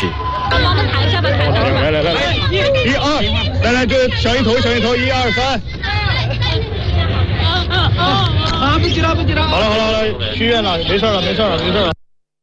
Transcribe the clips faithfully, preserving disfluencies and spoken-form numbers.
置。 我们抬一下吧，抬一下。 来来来来，一二，来来，这小一头，小一头，一二三。 啊，不急了，不急了。 好了好了好了，去院了，没事了，没事了，没事了。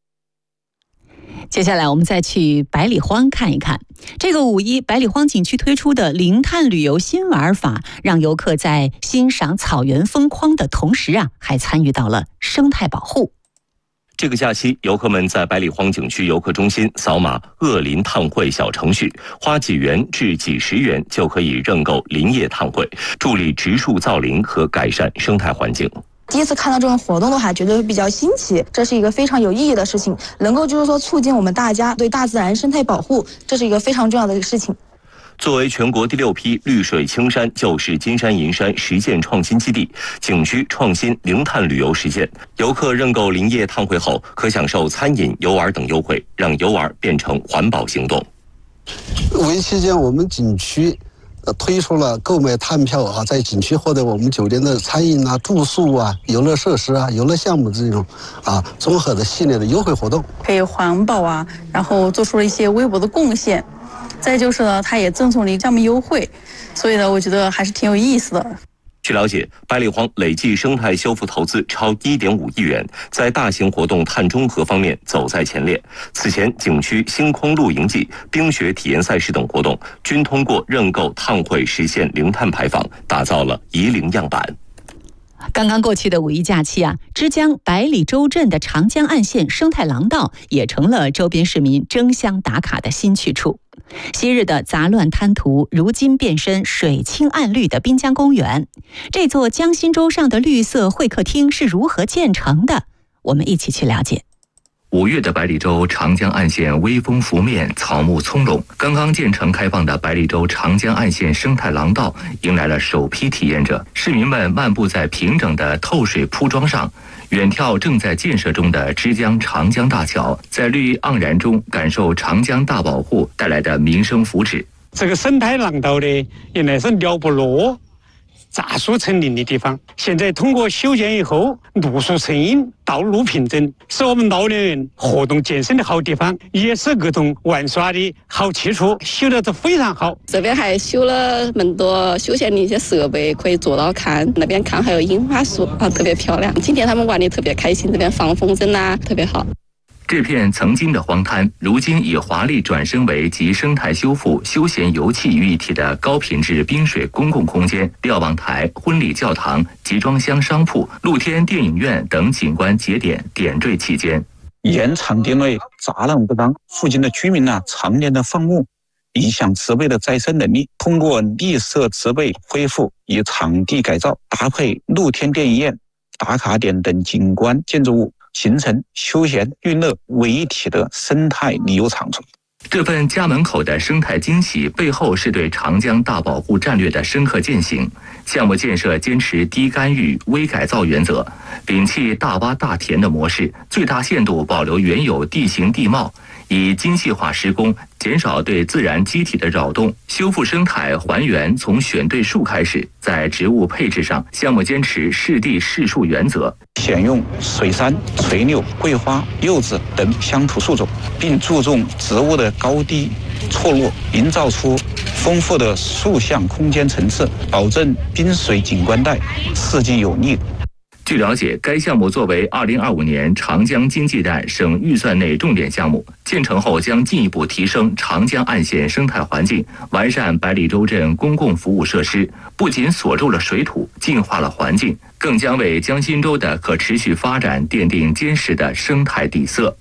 接下来我们再去百里荒看一看，这个五一百里荒景区推出的零碳旅游新玩法，让游客在欣赏草原风光的同时啊，还参与到了生态保护。 这个假期，游客们在百里荒景区游客中心扫码恶林碳汇小程序，花几元至几十元就可以认购林业碳汇，助力植树造林和改善生态环境。 第一次看到这种活动的话，觉得比较新奇，这是一个非常有意义的事情，能够就是说促进我们大家对大自然生态保护，这是一个非常重要的事情。 作为全国第六批绿水青山旧市金山银山实践创新基地，景区创新零碳旅游实践，游客认购林业碳汇后，可享受餐饮、游玩等优惠，让游玩变成环保行动。 五一期间，我们景区推出了购买碳票啊，在景区获得我们酒店的餐饮啊、住宿啊、游乐设施啊、游乐项目这种啊综合的系列的优惠活动， 可以环保啊，然后做出了一些微薄的贡献。再就是呢，它也赠送了一个项目优惠，所以呢，我觉得还是挺有意思的。 据了解，百里荒累计生态修复投资超 一点五亿元，在大型活动碳中和方面走在前列。此前，景区星空露营季、冰雪体验赛事等活动均通过认购碳汇实现零碳排放，打造了宜零样板。 刚刚过去的五一假期啊，枝江百里洲镇的长江岸线生态廊道也成了周边市民争相打卡的新去处。昔日的杂乱滩涂，如今变身水清岸绿的滨江公园。这座江心洲上的绿色会客厅是如何建成的？我们一起去了解。 五月的百里洲长江岸线微风拂面，草木葱茏。刚刚建成开放的百里洲长江岸线生态廊道迎来了首批体验者，市民们漫步在平整的透水铺装上，远眺正在建设中的枝江长江大桥，在绿意盎然中感受长江大保护带来的民生福祉。 这个生态廊道呢，原来是鸟不落、杂树成林的地方，现在通过修建以后，绿树成荫，道路平整，是我们老年人活动健身的好地方，也是各种玩耍的好去处，修得都非常好。 这边还修了蛮多休闲的一些设备，可以坐到看，那边看还有樱花树啊，特别漂亮。今天他们玩的特别开心，这边放风筝啊，特别好。 这片曾经的荒滩，如今已华丽转身为集生态修复、休闲游憩于一体的高品质滨水公共空间。瞭望台、婚礼教堂、集装箱商铺、露天电影院等景观节点点缀其间。 原场地内杂乱不当，附近的居民呢常年的放牧，影响植被的再生能力。通过绿色植被恢复与场地改造，搭配露天电影院、打卡点等景观建筑物，形成休闲娱乐为一体的生态旅游场所。 这份家门口的生态惊喜背后是对长江大保护战略的深刻践行。项目建设坚持低干预、微改造原则，摒弃大挖大填的模式，最大限度保留原有地形地貌，以精细化施工，减少对自然机体的扰动，修复生态还原从选对树开始。在植物配置上，项目坚持适地适树原则， 选用水杉、垂柳、桂花、柚子等乡土树种，并注重植物的高低错落，营造出丰富的树象空间层次，保证滨水景观带四季有绿。 据了解，该项目作为二零二五年长江经济带省预算内重点项目，建成后将进一步提升长江岸线生态环境，完善百里洲镇公共服务设施，不仅锁住了水土，净化了环境，更将为江心洲的可持续发展奠定坚实的生态底色。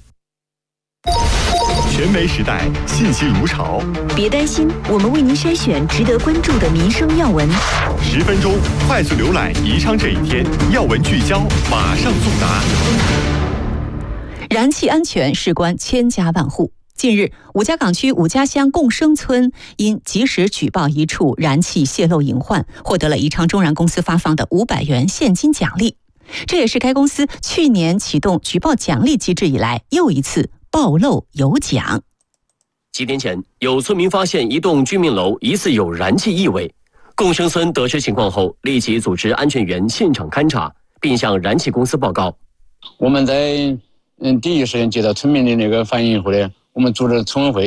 全媒时代，信息如潮。 别担心，我们为您筛选值得关注的民生要闻。 十分钟快速浏览宜昌这一天要闻聚焦，马上送达。 燃气安全事关千家万户。近日，五家港区五家乡共生村因及时举报一处燃气泄漏隐患，获得了宜昌中燃公司发放的五百元现金奖励。这也是该公司去年启动举报奖励机制以来又一次报漏有奖。 几天前，有村民发现一栋居民楼疑似有燃气异味，共生村得知情况后，立即组织安全员现场勘查，并向燃气公司报告。 我们在嗯第一时间接到村民的那个反映以后呢，我们组织村委会